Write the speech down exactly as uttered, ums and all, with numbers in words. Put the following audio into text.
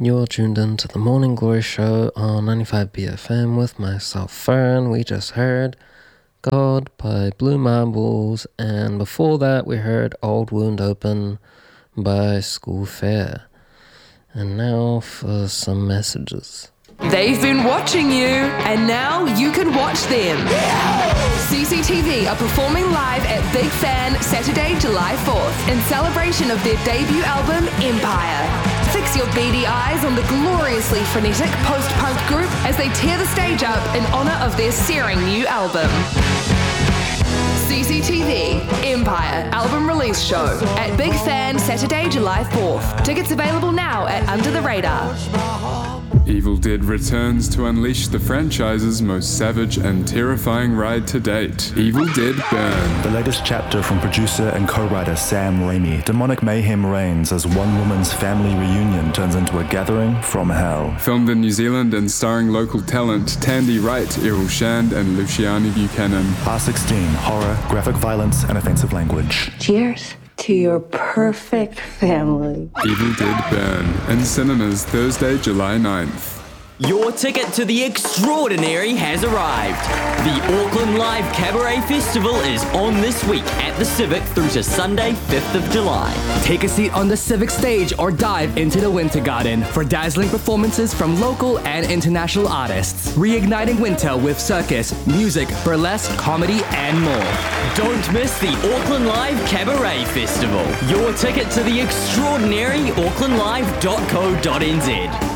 You're tuned in to the Morning Glory Show on ninety-five B F M with myself, Fern. We just heard God by Blue Marbles, and before that we heard Old Wound Open by School Fair. And now for some messages. They've been watching you, and now you can watch them. C C T V are performing live at Big Fan Saturday, July fourth in celebration of their debut album, Empire. Fix your beady eyes on the gloriously frenetic post-punk group as they tear the stage up in honour of their searing new album. C C T V Empire album release show at Big Fan Saturday, July fourth. Tickets available now at Under the Radar. Evil Dead returns to unleash the franchise's most savage and terrifying ride to date. Evil Dead Burn. The latest chapter from producer and co-writer Sam Raimi. Demonic mayhem reigns as one woman's family reunion turns into a gathering from hell. Filmed in New Zealand and starring local talent Tandy Wright, Errol Shand and Luciani Buchanan. R sixteen, horror, graphic violence and offensive language. Cheers to your perfect family. Evil Dead Burn in cinemas Thursday, July ninth. Your ticket to the extraordinary has arrived. The Auckland Live Cabaret Festival is on this week at the Civic through to Sunday, fifth of July. Take a seat on the Civic stage or dive into the Winter Garden for dazzling performances from local and international artists. Reigniting winter with circus, music, burlesque, comedy, and more. Don't miss the Auckland Live Cabaret Festival. Your ticket to the extraordinary auckland live dot co dot n z.